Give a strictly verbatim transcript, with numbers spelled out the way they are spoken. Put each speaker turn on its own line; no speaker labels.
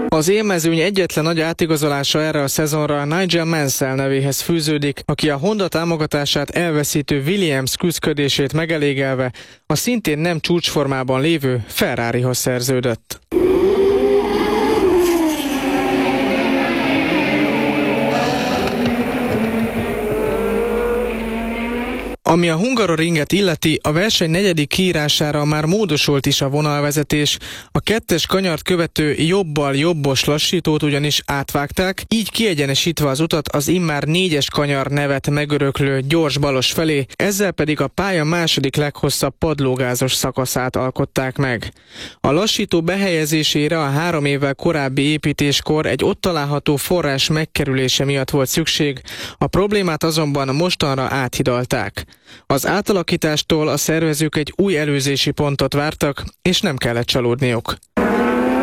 Az élmezőny egyetlen nagy átigazolása erre a szezonra Nigel Mansell nevéhez fűződik, aki a Honda támogatását elveszítő Williams küszködését megelégelve a szintén nem csúcsformában lévő Ferrarihoz szerződött. Ami a Hungaroringet illeti, a verseny negyedik kiírására már módosult is a vonalvezetés. A kettes kanyart követő jobbal-jobbos lassítót ugyanis átvágták, így kiegyenesítve az utat az immár négyes kanyar nevet megöröklő gyors balos felé, ezzel pedig a pálya második leghosszabb padlógázos szakaszát alkották meg. A lassító behelyezésére a három évvel korábbi építéskor egy ott található forrás megkerülése miatt volt szükség, a problémát azonban mostanra áthidalták. Az átalakítástól a szervezők egy új előzési pontot vártak, és nem kellett csalódniuk.